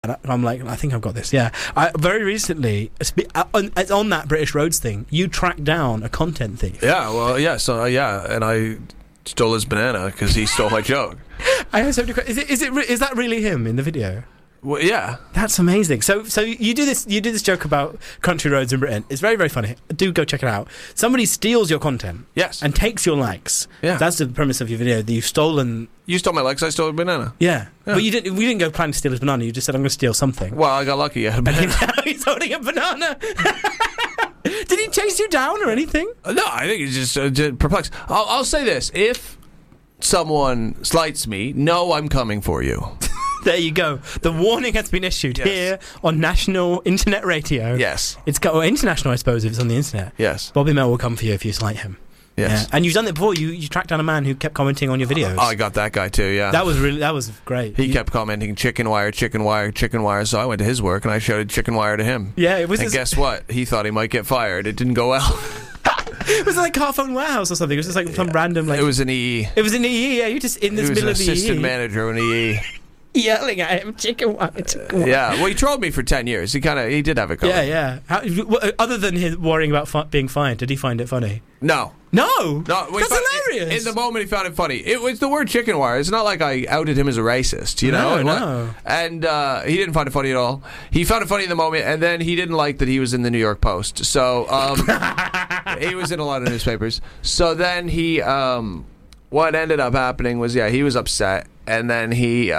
And I'm like, I think I've got this. Yeah. Very recently, it's on that British Roads thing, you tracked down a content thief. Yeah, well, yeah. So, and I stole his banana because he stole my joke. I have so many questions. Is that really him in the video? Well, yeah. That's amazing. So you do this joke about country roads in Britain. It's very, very funny. Do go check it out. Somebody steals your content. Yes. And takes your likes. Yeah. That's the premise of your video. That you've stolen. You stole my likes, I stole a banana. Yeah. But we didn't go planning to steal his banana. You just said, I'm going to steal something. Well, I got lucky. I had a banana. And he's holding a banana. Did he chase you down or anything? No, I think he's just perplexed. I'll say this. If someone slights me, no, I'm coming for you. There you go. The warning has been issued here on national internet radio. Yes. It's got international, I suppose, if it's on the internet. Yes. Bobby Mel will come for you if you slight him. Yes. Yeah. And you've done it before. You tracked down a man who kept commenting on your videos. Oh, I got that guy too, yeah. That was great. He kept commenting chicken wire, chicken wire, chicken wire. So I went to his work and I showed chicken wire to him. Yeah, it was. And guess what? He thought he might get fired. It didn't go well. It was like Carphone Warehouse or something. It was just like some random like. It was an EE. It was an EE. Yeah, you just in this middle of the EE. He was an assistant manager of an EE. Yelling at him, chicken wire, chicken wire. Yeah, well, he trolled me for 10 years. He did have it covered. Yeah. Other than his worrying about being fined, did he find it funny? No. That's hilarious. In the moment, he found it funny. It was the word chicken wire. It's not like I outed him as a racist, you know? No. And he didn't find it funny at all. He found it funny in the moment, and then he didn't like that he was in the New York Post. So he was in a lot of newspapers. So then he, what ended up happening was, he was upset, and then his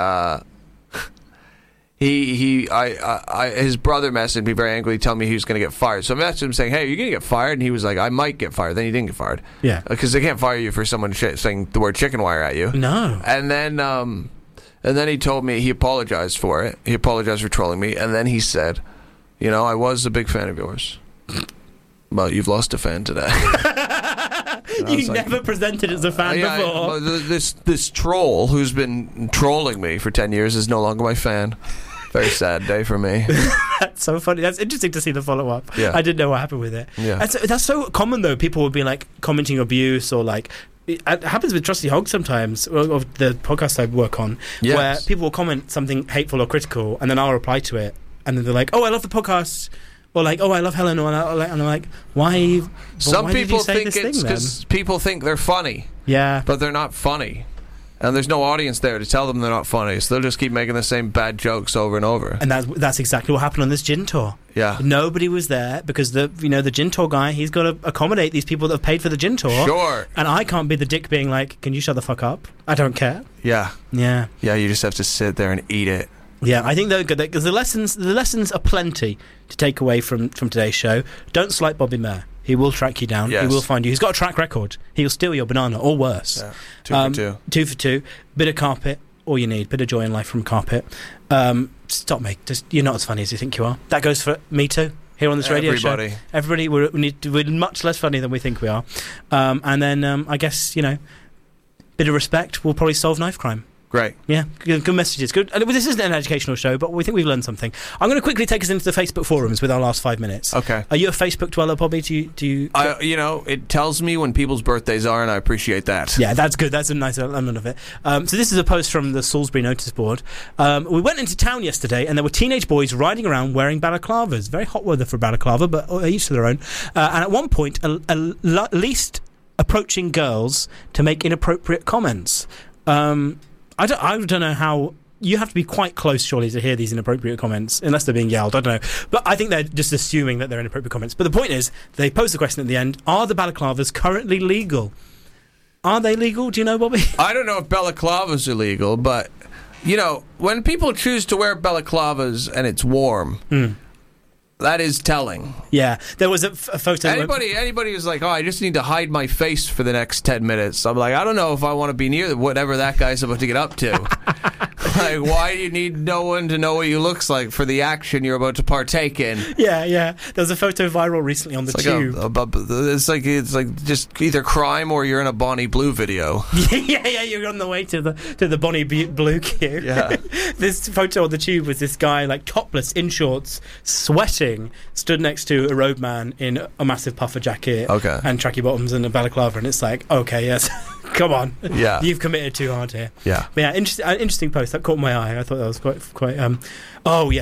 brother messaged me very angrily telling me he was going to get fired. So I messaged him saying, hey, are you going to get fired? And he was like, I might get fired. Then he didn't get fired. Yeah. Because they can't fire you for someone saying the word chicken wire at you. No. And then he told me he apologized for it. He apologized for trolling me. And then he said, I was a big fan of yours. But you've lost a fan today. You never presented as a fan before. This troll who's been trolling me for 10 years is no longer my fan. Very sad day for me. That's so funny. That's interesting to see the follow-up. Yeah. I didn't know what happened with it. Yeah. That's so common, though. People would be, like, commenting abuse or, like... It happens with Trusty Hog sometimes, of the podcast I work on, where people will comment something hateful or critical, and then I'll reply to it, and then they're like, oh, I love the podcast... Or like, oh, I love Helen, and I'm like, why? Some why people did you say think it's because people think they're funny. Yeah, but they're not funny, and there's no audience there to tell them they're not funny. So they'll just keep making the same bad jokes over and over. And that's exactly what happened on this gin tour. Yeah, nobody was there because the gin tour guy, he's got to accommodate these people that have paid for the gin tour. Sure. And I can't be the dick being like, can you shut the fuck up? I don't care. Yeah. Yeah. Yeah. You just have to sit there and eat it. Yeah, I think they're good because the lessons are plenty to take away from today's show. Don't slight Bobby Mayer. He will track you down. Yes. He will find you. He's got a track record. He'll steal your banana or worse. Yeah. 2 for 2. 2 for 2. Bit of carpet. All you need. Bit of joy in life from carpet. Stop, mate. You're not as funny as you think you are. That goes for me too. Here on this radio show. Everybody, we're much less funny than we think we are. And then I guess bit of respect will probably solve knife crime. Great. Yeah, good messages. Good. This isn't an educational show, but we think we've learned something. I'm going to quickly take us into the Facebook forums with our last 5 minutes. Okay. Are you a Facebook dweller, Bobby? Do you? It tells me when people's birthdays are, and I appreciate that. Yeah, that's good. That's a nice element of it. So this is a post from the Salisbury notice board. We went into town yesterday, and there were teenage boys riding around wearing balaclavas. Very hot weather for balaclava, but each to their own. And at one point, at least approaching girls to make inappropriate comments. I don't know how... You have to be quite close, surely, to hear these inappropriate comments, unless they're being yelled. I don't know. But I think they're just assuming that they're inappropriate comments. But the point is, they pose the question at the end, are the balaclavas currently legal? Are they legal? Do you know, Bobby? I don't know if balaclavas are legal, but, when people choose to wear balaclavas and it's warm... That is telling. Yeah, there was a photo. Anybody who's like, oh, I just need to hide my face for the next 10 minutes. I'm like, I don't know if I want to be near whatever that guy's about to get up to. Like, why do you need no one to know what you looks like for the action you're about to partake in? Yeah. There was a photo viral recently on the tube. It's like just either crime or you're in a Bonnie Blue video. yeah, you're on the way to the Bonnie Blue queue. Yeah. This photo on the tube was this guy, like, topless, in shorts, sweating, stood next to a roadman in a massive puffer jacket and tracky bottoms and a balaclava, and it's like, okay, yes, Come on. Yeah. You've committed too hard here. Yeah. But yeah, interesting post. That caught my eye. I thought that was quite. Oh, yeah.